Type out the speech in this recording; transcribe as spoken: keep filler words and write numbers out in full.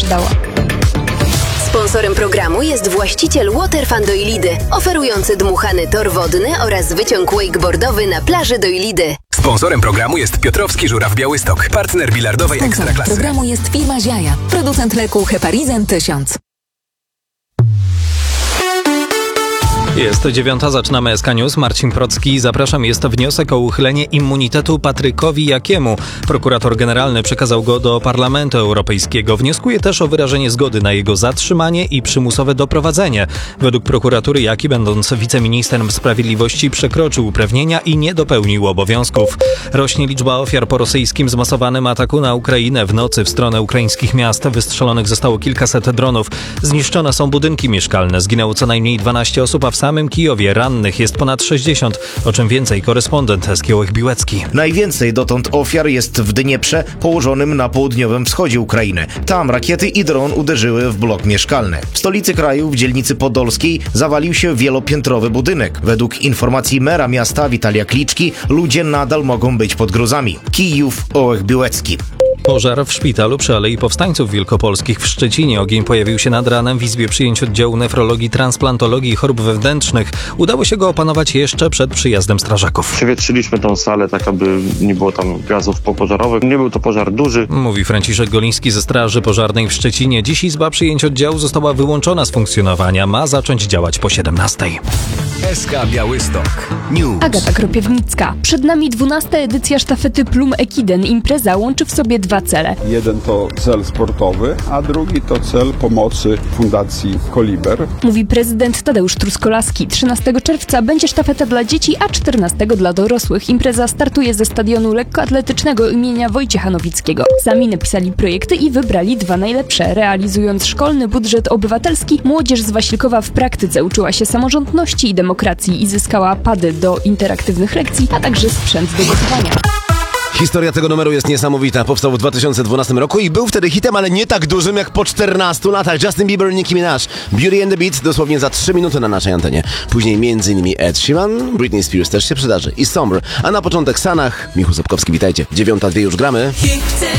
Sadała. Sponsorem programu jest właściciel Waterfun Dojlidy, oferujący dmuchany tor wodny oraz wyciąg wakeboardowy na plaży Dojlidy. Sponsorem programu jest Piotrowski Żuraw Białystok, partner bilardowej Sponsorem Ekstraklasy. programu jest firma Ziaja, producent leku Heparizan tysiąc. Jest dziewiąta, zaczynamy S K News. Marcin Procki, zapraszam. Jest to wniosek o uchylenie immunitetu Patrykowi Jakiemu. Prokurator generalny przekazał go do Parlamentu Europejskiego. Wnioskuje też o wyrażenie zgody na jego zatrzymanie i przymusowe doprowadzenie. Według prokuratury Jaki, będąc wiceministrem sprawiedliwości, przekroczył uprawnienia i nie dopełnił obowiązków. Rośnie liczba ofiar po rosyjskim zmasowanym ataku na Ukrainę. W nocy w stronę ukraińskich miast wystrzelonych zostało kilkaset dronów. Zniszczone są budynki mieszkalne. Zginęło co najmniej dwanaście osób, a w samym Kijowie rannych jest ponad sześćdziesiąt. O czym więcej korespondent S K Biłecki. Najwięcej dotąd ofiar jest w Dnieprze, położonym na południowym wschodzie Ukrainy. Tam rakiety i dron uderzyły w blok mieszkalny. W stolicy kraju, w dzielnicy podolskiej, zawalił się wielopiętrowy budynek. Według informacji mera miasta Witalia Kliczki, ludzie nadal mogą być pod gruzami. Kijów, Ołech Biłecki. Pożar w szpitalu przy Alei Powstańców Wielkopolskich w Szczecinie. Ogień pojawił się nad ranem w izbie przyjęć oddziału nefrologii, transplantologii i chorób wewnętrznych. Udało się go opanować jeszcze przed przyjazdem strażaków. Przewietrzyliśmy tą salę tak, aby nie było tam gazów popożarowych. Nie był to pożar duży. Mówi Franciszek Goliński ze Straży Pożarnej w Szczecinie. Dziś izba przyjęć oddziału została wyłączona z funkcjonowania. Ma zacząć działać po siedemnastej. S K Białystok News. Agata Kropiewnicka. Przed nami dwunasta edycja sztafety Plum Ekiden. Impreza łączy w sobie dwa cele. Jeden to cel sportowy, a drugi to cel pomocy Fundacji Koliber. Mówi prezydent Tadeusz Truskolaski. trzynastego czerwca będzie sztafeta dla dzieci, a czternastego dla dorosłych. Impreza startuje ze stadionu lekkoatletycznego imienia Wojciecha Nowickiego. Sami napisali projekty i wybrali dwa najlepsze. Realizując szkolny budżet obywatelski, młodzież z Wasilkowa w praktyce uczyła się samorządności i demokracji i zyskała pady do interaktywnych lekcji, a także sprzęt do gotowania. Historia tego numeru jest niesamowita. Powstał w dwa tysiące dwunastym roku i był wtedy hitem, ale nie tak dużym jak po czternastu latach. Justin Bieber, Nicki Minaj, Beauty and the Beat dosłownie za trzy minuty na naszej antenie. Później między innymi Ed Sheeran, Britney Spears też się przydarzy i Summer. A na początek Sanach, Michał Sobkowski, witajcie. Dziewiąta dwie już gramy.